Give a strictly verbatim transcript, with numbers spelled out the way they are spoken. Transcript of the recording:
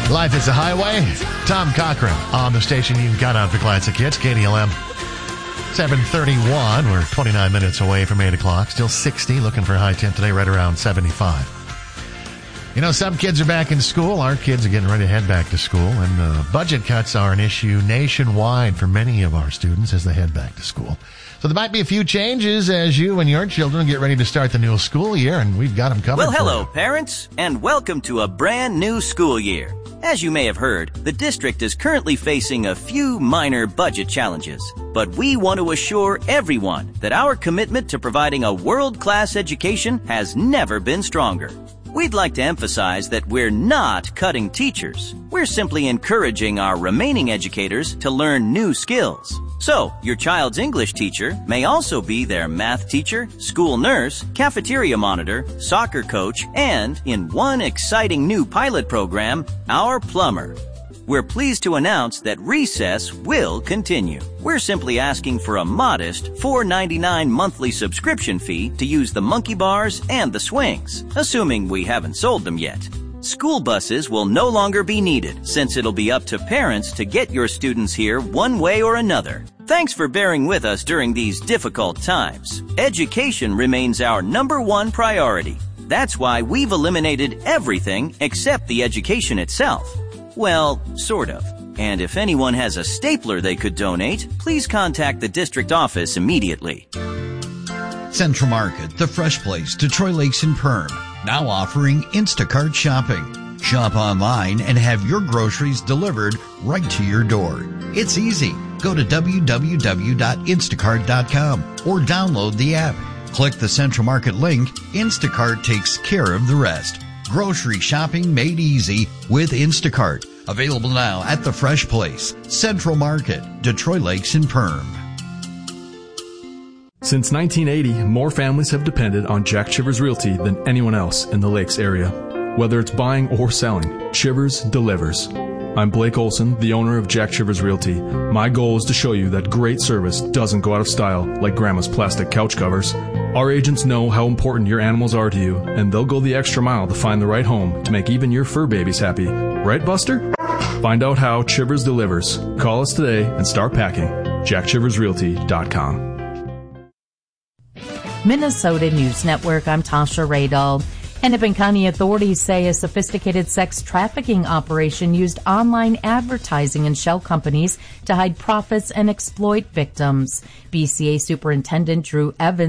Life is a highway. Tom Cochran on the station you can count on for classic hits. K D L M seven thirty-one. We're twenty-nine minutes away from eight o'clock. Still sixty. Looking for a high temp today, right around seventy-five. You know, some kids are back in school. Our kids are getting ready to head back to school. And uh, budget cuts are an issue nationwide for many of our students as they head back to school. So there might be a few changes as you and your children get ready to start the new school year, and we've got them coming. Well, hello, for you. parents, and welcome to a brand new school year. As you may have heard, the district is currently facing a few minor budget challenges, but we want to assure everyone that our commitment to providing a world-class education has never been stronger. We'd like to emphasize that we're not cutting teachers. We're simply encouraging our remaining educators to learn new skills. So, your child's English teacher may also be their math teacher, school nurse, cafeteria monitor, soccer coach, and, in one exciting new pilot program, our plumber. We're pleased to announce that recess will continue. We're simply asking for a modest four dollars and ninety-nine cents monthly subscription fee to use the monkey bars and the swings, assuming we haven't sold them yet. School buses will no longer be needed, since it'll be up to parents to get your students here one way or another. Thanks for bearing with us during these difficult times. Education remains our number one priority. That's why we've eliminated everything except the education itself. Well, sort of. And if anyone has a stapler they could donate, please contact the district office immediately. Central Market, the fresh place, Detroit Lakes and Perm, now offering Instacart shopping. Shop online and have your groceries delivered right to your door. It's easy. Go to w w w dot instacart dot com or download the app. Click the Central Market link. Instacart takes care of the rest. Grocery shopping made easy with Instacart. Available now at the Fresh Place, Central Market, Detroit Lakes and Perm. Since nineteen eighty, more families have depended on Jack Chivers Realty than anyone else in the Lakes area. Whether it's buying or selling, Chivers delivers. I'm Blake Olson, the owner of Jack Chivers Realty. My goal is to show you that great service doesn't go out of style like Grandma's plastic couch covers. Our agents know how important your animals are to you, and they'll go the extra mile to find the right home to make even your fur babies happy. Right, Buster? Find out how Chivers delivers. Call us today and start packing. jack chivers realty dot com. Minnesota News Network, I'm Tasha Radall. Hennepin County authorities say a sophisticated sex trafficking operation used online advertising and shell companies to hide profits and exploit victims. B C A Superintendent Drew Evans